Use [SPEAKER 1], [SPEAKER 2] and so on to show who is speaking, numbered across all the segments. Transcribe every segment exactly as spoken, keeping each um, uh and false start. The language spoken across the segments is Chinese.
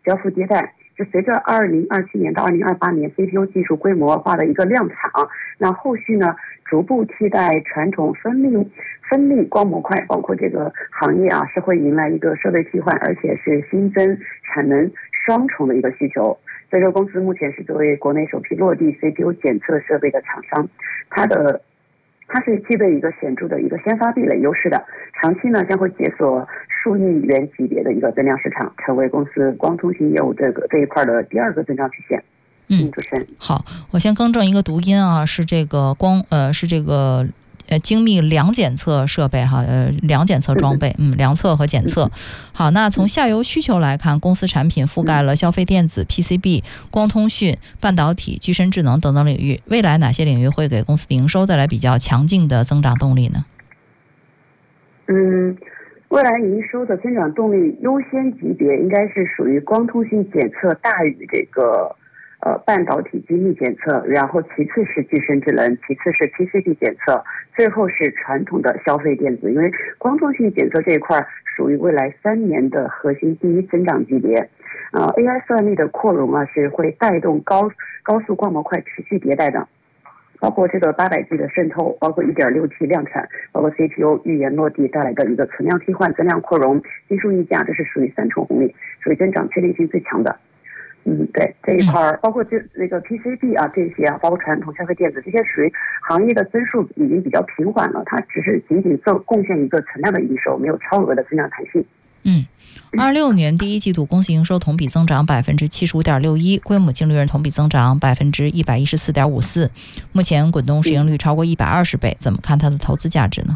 [SPEAKER 1] 交付迭代。就随着二零二七年到二零二八年 C P U 技术规模化的一个量产，那后续呢逐步替代传统分立分立光模块，包括这个行业啊是会迎来一个设备替换，而且是新增产能双重的一个需求。所以说公司目前是作为国内首批落地 C P U 检测设备的厂商，它的它是具备一个显著的一个先发壁垒优势的，长期呢将会解锁数亿元级别的一个增量市场，成为公司光通信业务这个这一块的第二个增长曲线。
[SPEAKER 2] 嗯，主持人好，我先更正一个读音啊，是这个光呃是这个呃精密量检测设备哈，呃量检测装备，嗯，量测和检测。好，那从下游需求来看，公司产品覆盖了消费电子、P C B、光通讯、半导体、具身智能等等领域。未来哪些领域会给公司的营收带来比较强劲的增长动力呢？
[SPEAKER 1] 嗯。未来营收的增长动力优先级别应该是属于光通信检测大于这个呃半导体精密检测，然后其次是具身智能，其次是 P C B 检测，最后是传统的消费电子。因为光通信检测这一块属于未来三年的核心第一增长级别。呃 A I 算力的扩容啊是会带动高高速光模块持续迭代的。包括这个八百 G 的渗透，包括 一点六 T 量产，包括 C P U 预言落地带来的一个存量替换、增量扩容、技术溢价，这是属于三重红利，属于增长确定性最强的。嗯，对这一块，包括这那个 P C B 啊这些啊，包括传统消费电子这些属于行业的增速已经比较平缓了，它只是仅仅做贡献一个存量的营收，没有超额的增长弹性。
[SPEAKER 2] 嗯。二六年第一季度公司营收同比增长百分之七十五点六一，规模净利润同比增长百分之一百一十四点五四。目前滚动市盈率超过一百二十倍，怎么看它的投资价值呢？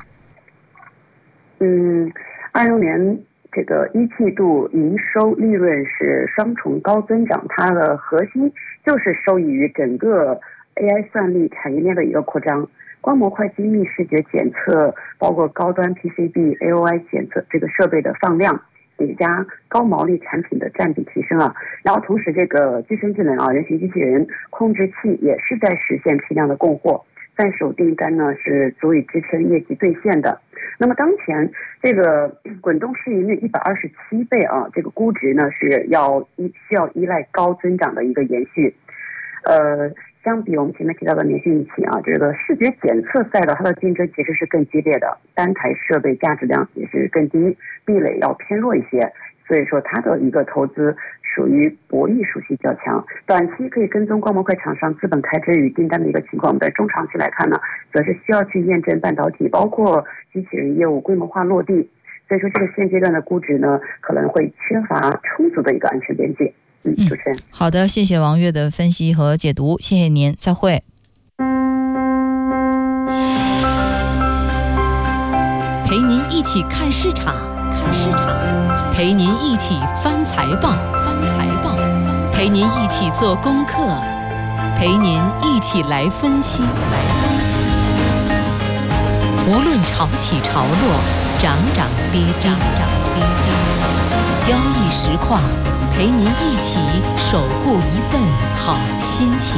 [SPEAKER 1] 嗯，二六年这个一季度营收利润是双重高增长，它的核心就是受益于整个 A I 算力产业链的一个扩张。光模块精密视觉检测，包括高端 P C B、A O I 检测这个设备的放量。叠加高毛利产品的占比提升啊，然后同时这个具身智能啊，人形机器人控制器也是在实现批量的供货，在手订单呢是足以支撑业绩兑现的。那么当前这个滚动市盈率一百二十七倍啊，这个估值呢是要依需要依赖高增长的一个延续。呃，相比我们前面提到的联讯一起啊，这个视觉检测赛道它的竞争其实是更激烈的，单台设备价值量也是更低，壁垒要偏弱一些，所以说它的一个投资属于博弈属性较强，短期可以跟踪光模块厂商资本开支与订单的一个情况，在中长期来看呢，则是需要去验证半导体包括机器人业务规模化落地，所以说这个现阶段的估值呢可能会缺乏充足的一个安全边界。嗯，主持人。
[SPEAKER 2] 好的，谢谢王悦的分析和解读，谢谢您，再会。
[SPEAKER 3] 陪您一起看市场，看市场，陪您一起翻财报，翻财报，陪您一起做功课，陪您一起来分析，来分析。无论潮起潮落，涨涨跌跌，涨涨跌跌，交易实况。陪您一起守护一份好心情。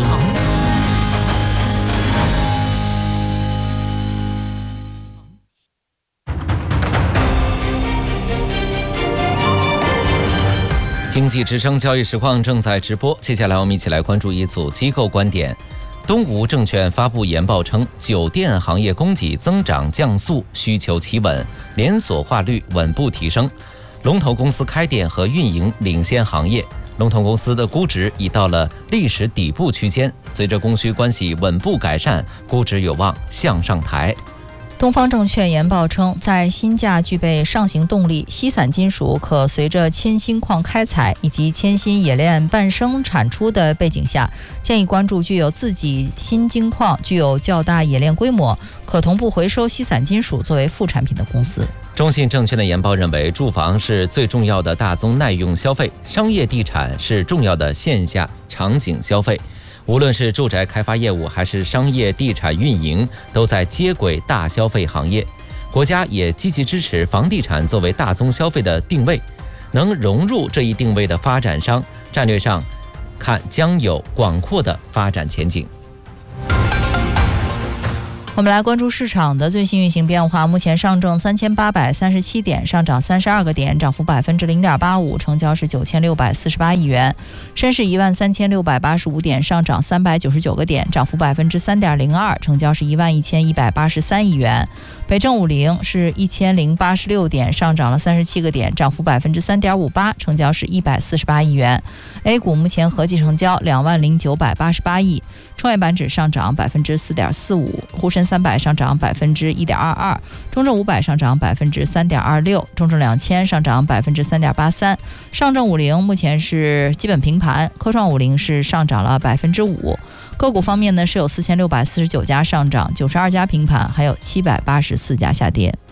[SPEAKER 4] 经济之声交易实况正在直播，接下来我们一起来关注一组机构观点。东吴证券发布研报称，酒店行业供给增长降速，需求企稳，连锁化率稳步提升，龙头公司开店和运营领先行业。龙头公司的估值已到了历史底部区间，随着供需关系稳步改善，估值有望向上抬。
[SPEAKER 2] 东方证券研报称，在锌价具备上行动力，稀散金属可随着铅锌矿开采以及铅锌冶炼半生产出的背景下，建议关注具有自己锌金矿具有较大冶炼规模，可同步回收稀散金属作为副产品的公司。
[SPEAKER 4] 中信证券的研报认为，住房是最重要的大宗耐用消费，商业地产是重要的线下场景消费。无论是住宅开发业务还是商业地产运营，都在接轨大消费行业。国家也积极支持房地产作为大宗消费的定位，能融入这一定位的发展商，战略上看将有广阔的发展前景。
[SPEAKER 2] 我们来关注市场的最新运行变化。目前上证三千八百三十七点，上涨三十二个点，涨幅百分之零点八五，成交是九千六百四十八亿元。深市一万三千六百八十五点，上涨三百九十九个点，涨幅百分之三点零二，成交是一万一千一百八十三亿元。北证五零是一千零八十六点，上涨了三十七个点，涨幅百分之三点五八，成交是一百四十八亿元。A 股目前合计成交两万零九百八十八亿。创业板指上涨百分之四点四五，沪深三百上涨百分之一点二二，中证五百上涨百分之三点二六，中证两千上涨百分之三点八三，上证五零目前是基本平盘，科创五零是上涨了百分之五。个股方面呢，是有四千六百四十九家上涨，九十二家平盘，还有七百八十四家下跌。